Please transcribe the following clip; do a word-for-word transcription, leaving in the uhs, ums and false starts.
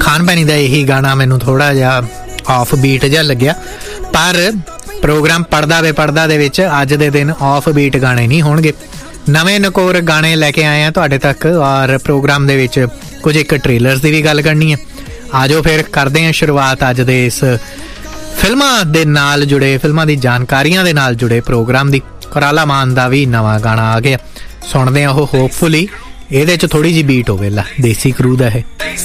ਖਾਨ ਪੈਣੀ ਦਾ ਇਹੀ ਗਾਣਾ ਮੈਨੂੰ ਥੋੜ੍ਹਾ ਜਿਹਾ ਆਫ ਬੀਟ ਜਿਹਾ ਲੱਗਿਆ, ਪਰ ਪ੍ਰੋਗਰਾਮ ਪੜ੍ਹਦਾ ਵੇ ਪੜ੍ਹਦਾ ਦੇ ਵਿੱਚ ਅੱਜ ਦੇ ਦਿਨ ਆਫ ਬੀਟ ਗਾਣੇ ਨਹੀਂ ਹੋਣਗੇ। ਨਵੇਂ ਨਕੋਰ ਗਾਣੇ ਲੈ ਕੇ ਆਏ ਆ ਤੁਹਾਡੇ ਤੱਕ, ਔਰ ਪ੍ਰੋਗਰਾਮ ਦੇ ਵਿੱਚ ਕੁਝ ਇੱਕ ਟ੍ਰੇਲਰਸ ਦੀ ਵੀ ਗੱਲ ਕਰਨੀ ਹੈ। ਆ ਜਾਓ ਫਿਰ ਕਰਦੇ ਹਾਂ ਸ਼ੁਰੂਆਤ ਅੱਜ ਦੇ ਇਸ ਫਿਲਮਾਂ ਦੇ ਨਾਲ ਜੁੜੇ, ਫਿਲਮਾਂ ਦੀ ਜਾਣਕਾਰੀਆਂ ਦੇ ਨਾਲ ਜੁੜੇ ਪ੍ਰੋਗਰਾਮ ਦੀ। ਕੁਰਾਲਾ ਮਾਨ ਦਾ ਵੀ ਨਵਾਂ ਗਾਣਾ ਆ ਗਿਆ, ਸੁਣਦੇ ਹਾਂ ਉਹ ਹੋਪਫੁਲੀ। ਇਹਦੇ 'ਚ ਥੋੜ੍ਹੀ ਜਿਹੀ ਬੀਟ ਹੋਵੇ ਲਾ ਦੇਸੀ ਕਰੂ ਦਾ ਇਹ।